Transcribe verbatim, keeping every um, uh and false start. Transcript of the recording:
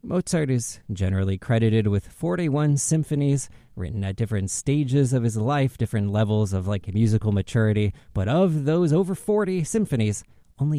Mozart is generally credited with forty-one symphonies written at different stages of his life, different levels of like musical maturity. But of those over forty symphonies,